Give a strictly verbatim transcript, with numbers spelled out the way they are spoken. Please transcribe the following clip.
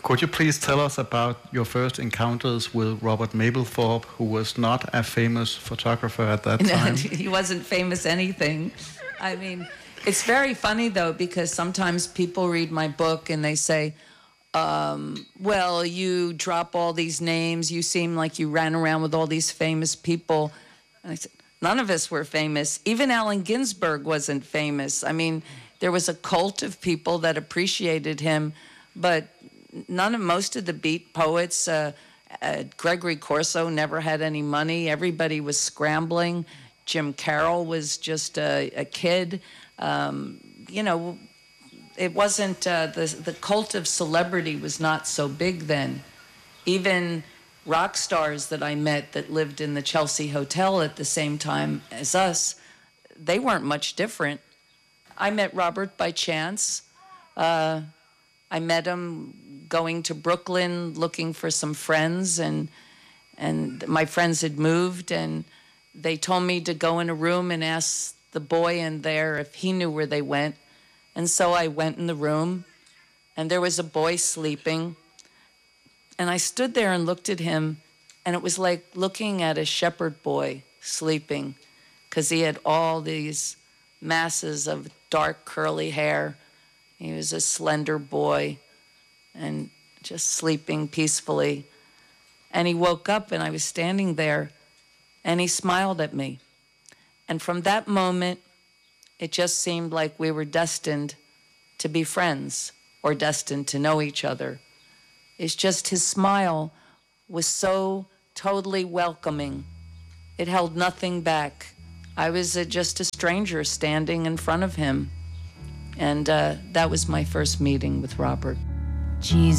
Could you please tell us about your first encounters with Robert Mapplethorpe, who was not a famous photographer at that time? He wasn't famous anything. I mean, it's very funny, though, because sometimes people read my book and they say, um, well, you drop all these names. You seem like you ran around with all these famous people. And I said, none of us were famous. Even Allen Ginsberg wasn't famous. I mean, there was a cult of people that appreciated him, but none of most of the beat poets, uh, uh, Gregory Corso never had any money. Everybody was scrambling. Jim Carroll was just a, a kid. Um, you know, it wasn't, uh, the, the cult of celebrity was not so big then. Even rock stars that I met that lived in the Chelsea Hotel at the same time as us, they weren't much different. I met Robert by chance. Uh, I met him going to Brooklyn looking for some friends, and and my friends had moved, and they told me to go in a room and ask the boy in there if he knew where they went. And so I went in the room, and there was a boy sleeping. And I stood there and looked at him, and it was like looking at a shepherd boy sleeping, because he had all these masses of dark curly hair. He was a slender boy and just sleeping peacefully. And he woke up, and I was standing there, and he smiled at me. And from that moment, it just seemed like we were destined to be friends or destined to know each other. It's just his smile was so totally welcoming. It held nothing back. I was a, just a stranger standing in front of him. And uh, that was my first meeting with Robert. Jesus.